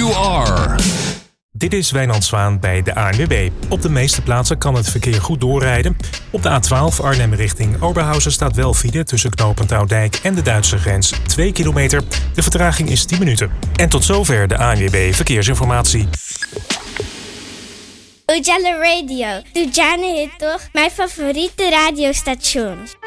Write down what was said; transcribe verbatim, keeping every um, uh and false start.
you are. Dit is Wijnand Zwaan bij de A N W B. Op de meeste plaatsen kan het verkeer goed doorrijden. Op de A twaalf Arnhem richting Oberhausen staat wel file tussen knooppunt Oudijk en de Duitse grens twee kilometer. De vertraging is tien minuten. En tot zover de A N W B Verkeersinformatie. Ujala Radio. Ujana is toch mijn favoriete radiostation.